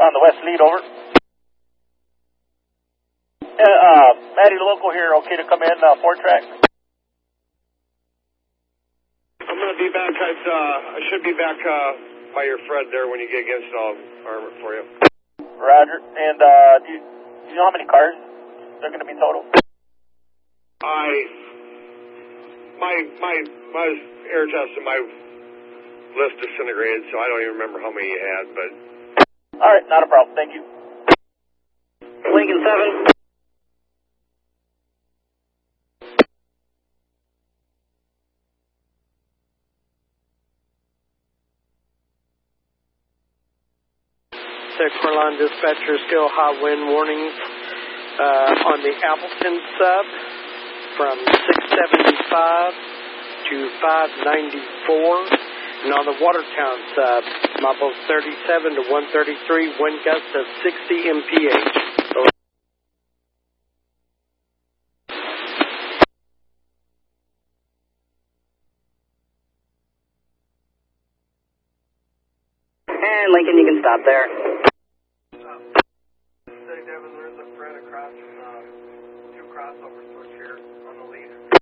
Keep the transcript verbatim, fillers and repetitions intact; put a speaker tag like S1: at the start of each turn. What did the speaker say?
S1: On the west lead, over. Uh, uh, Maddie, the local here, okay to come in, uh, four track?
S2: I'm going to be back at, uh, I should be back, uh, by your Fred there when you get against it. I'll arm it for you.
S1: Roger. And, uh, do you, do you know how many cars they're going to be total?
S2: I, my, my, my air test and my list disintegrated, so I don't even remember how many you had, but.
S1: All right, not a problem. Thank you.
S3: Lincoln seven.
S4: six Merlin dispatcher, still high wind warnings uh, on the Appleton sub from six seventy-five to five ninety-four. And on the Watertown sub, Maples thirty-seven to one thirty-three, wind gusts of sixty M P H.
S3: And Lincoln, you can stop there.
S2: Say, Devin, there's a Fred across from uh, two crossover switch here on the lead.